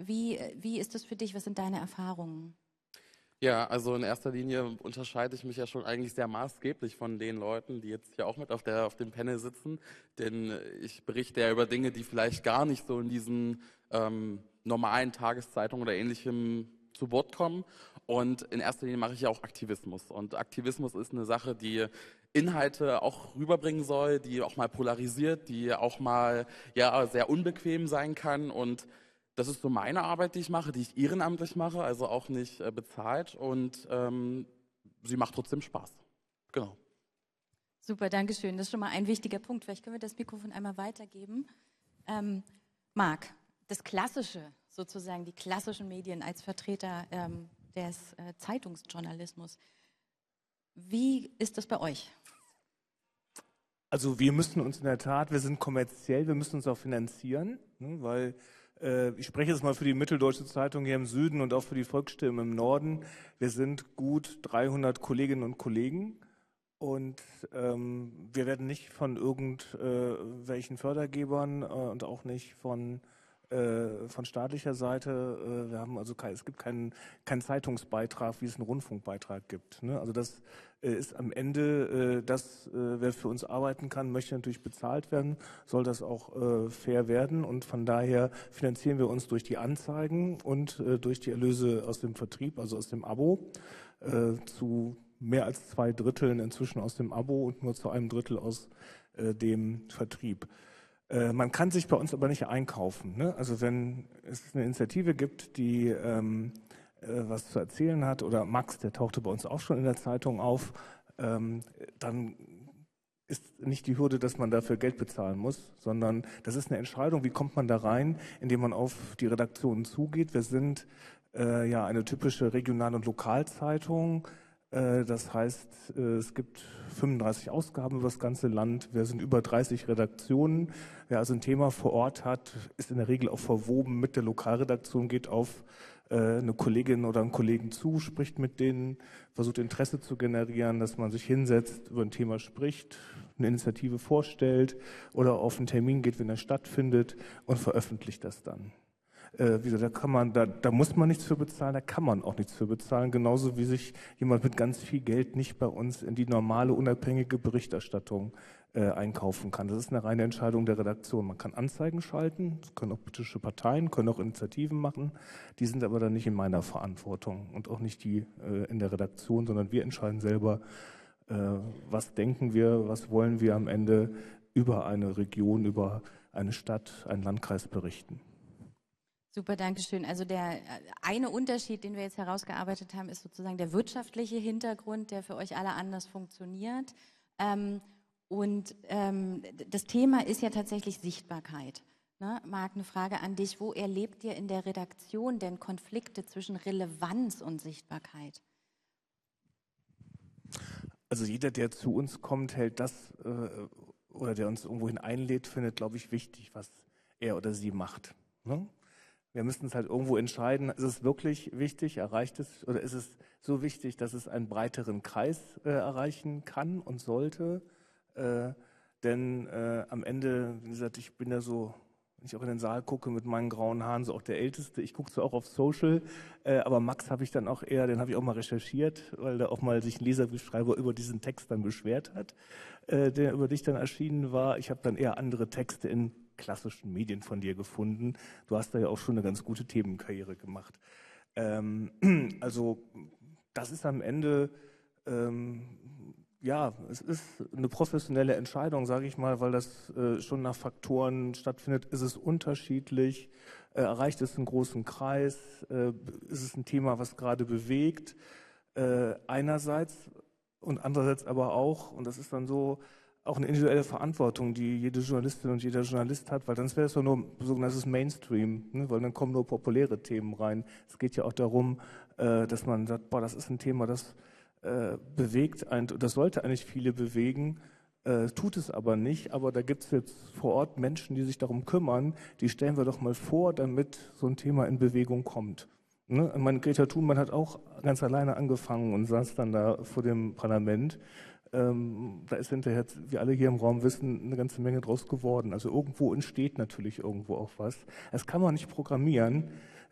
Wie ist das für dich? Was sind deine Erfahrungen? Ja, also in erster Linie unterscheide ich mich ja schon eigentlich sehr maßgeblich von den Leuten, die jetzt hier auch mit auf dem Panel sitzen, denn ich berichte ja über Dinge, die vielleicht gar nicht so in diesen normalen Tageszeitungen oder Ähnlichem zu Wort kommen. Und in erster Linie mache ich ja auch Aktivismus. Und Aktivismus ist eine Sache, die Inhalte auch rüberbringen soll, die auch mal polarisiert, die auch mal ja sehr unbequem sein kann. Und das ist so meine Arbeit, die ich mache, die ich ehrenamtlich mache, also auch nicht bezahlt. Und sie macht trotzdem Spaß. Genau. Super, danke schön. Das ist schon mal ein wichtiger Punkt. Vielleicht können wir das Mikrofon einmal weitergeben. Marc, das Klassische, sozusagen die klassischen Medien als Vertreter des Zeitungsjournalismus. Wie ist das bei euch? Also wir müssen uns in der Tat, wir sind kommerziell, wir müssen uns auch finanzieren, ne, weil ich spreche jetzt mal für die Mitteldeutsche Zeitung hier im Süden und auch für die Volksstimme im Norden. Wir sind gut 300 Kolleginnen und Kollegen und wir werden nicht von irgendwelchen Fördergebern und auch nicht von staatlicher Seite, wir haben also es gibt keinen Zeitungsbeitrag, wie es einen Rundfunkbeitrag gibt. Ne? Also das ist am Ende, wer für uns arbeiten kann, möchte natürlich bezahlt werden, soll das auch fair werden und von daher finanzieren wir uns durch die Anzeigen und durch die Erlöse aus dem Vertrieb, also aus dem Abo, zu mehr als 2/3 inzwischen aus dem Abo und nur zu 1/3 aus dem Vertrieb. Man kann sich bei uns aber nicht einkaufen. Ne? Also wenn es eine Initiative gibt, die was zu erzählen hat, oder Max, der tauchte bei uns auch schon in der Zeitung auf, dann ist nicht die Hürde, dass man dafür Geld bezahlen muss, sondern das ist eine Entscheidung, wie kommt man da rein, indem man auf die Redaktionen zugeht. Wir sind ja eine typische Regional- und Lokalzeitung. Das heißt, es gibt 35 Ausgaben über das ganze Land. Wir sind über 30 Redaktionen. Wer also ein Thema vor Ort hat, ist in der Regel auch verwoben mit der Lokalredaktion, geht auf eine Kollegin oder einen Kollegen zu, spricht mit denen, versucht Interesse zu generieren, dass man sich hinsetzt, über ein Thema spricht, eine Initiative vorstellt oder auf einen Termin geht, wenn er stattfindet und veröffentlicht das dann. Wie gesagt, da muss man nichts für bezahlen, da kann man auch nichts für bezahlen, genauso wie sich jemand mit ganz viel Geld nicht bei uns in die normale, unabhängige Berichterstattung einkaufen kann. Das ist eine reine Entscheidung der Redaktion. Man kann Anzeigen schalten, das können auch politische Parteien, können auch Initiativen machen, die sind aber dann nicht in meiner Verantwortung und auch nicht die in der Redaktion, sondern wir entscheiden selber, was denken wir, was wollen wir am Ende über eine Region, über eine Stadt, einen Landkreis berichten. Super, danke schön. Also der eine Unterschied, den wir jetzt herausgearbeitet haben, ist sozusagen der wirtschaftliche Hintergrund, der für euch alle anders funktioniert. Das Thema ist ja tatsächlich Sichtbarkeit. Ne? Marc, eine Frage an dich. Wo erlebt ihr in der Redaktion denn Konflikte zwischen Relevanz und Sichtbarkeit? Also jeder, der zu uns kommt, hält das oder der uns irgendwohin einlädt, findet, glaube ich, wichtig, was er oder sie macht. Ne? Wir müssen es halt irgendwo entscheiden, ist es wirklich wichtig, erreicht es, oder ist es so wichtig, dass es einen breiteren Kreis erreichen kann und sollte. Denn am Ende, wie gesagt, ich bin ja so, wenn ich auch in den Saal gucke mit meinen grauen Haaren, so auch der Älteste. Ich gucke zwar auch auf Social, aber Max habe ich dann auch eher, den habe ich auch mal recherchiert, weil da auch mal sich ein Leserbriefschreiber über diesen Text dann beschwert hat, der über dich dann erschienen war. Ich habe dann eher andere Texte in klassischen Medien von dir gefunden. Du hast da ja auch schon eine ganz gute Themenkarriere gemacht. Also das ist am Ende, ja, es ist eine professionelle Entscheidung, sage ich mal, weil das schon nach Faktoren stattfindet. Ist es unterschiedlich? Erreicht es einen großen Kreis? Ist es ein Thema, was gerade bewegt? Einerseits und andererseits aber auch, und das ist dann so, auch eine individuelle Verantwortung, die jede Journalistin und jeder Journalist hat, weil sonst wäre es doch nur sogenanntes Mainstream, ne? Weil dann kommen nur populäre Themen rein. Es geht ja auch darum, dass man sagt, boah, das ist ein Thema, das bewegt einen, das sollte eigentlich viele bewegen, tut es aber nicht, aber da gibt es jetzt vor Ort Menschen, die sich darum kümmern, die stellen wir doch mal vor, damit so ein Thema in Bewegung kommt. Ne? Ich meine, Greta Thunberg hat auch ganz alleine angefangen und saß dann da vor dem Parlament. Da ist hinterher, wie alle hier im Raum wissen, eine ganze Menge draus geworden. Also irgendwo entsteht natürlich irgendwo auch was. Das kann man nicht programmieren.